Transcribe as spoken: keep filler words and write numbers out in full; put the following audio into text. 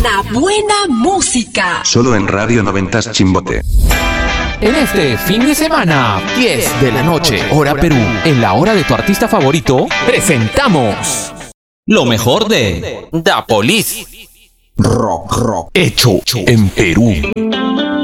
La buena música. Solo en Radio noventas Chimbote. En este fin de semana, diez de la noche, hora Perú, en la hora de tu artista favorito, presentamos lo mejor de Da Police. Rock, rock, hecho en Perú.